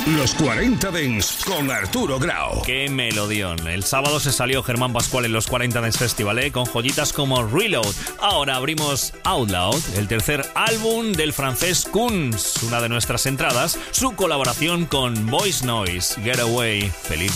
Los 40 Dance con Arturo Grau. ¡Qué melodión! El sábado se salió Germán Pascual en los 40 Dance Festival, con joyitas como Reload. Ahora abrimos Out Loud, el tercer álbum del francés Kunz, una de nuestras entradas, su colaboración con Voice Noise, Getaway. Feliz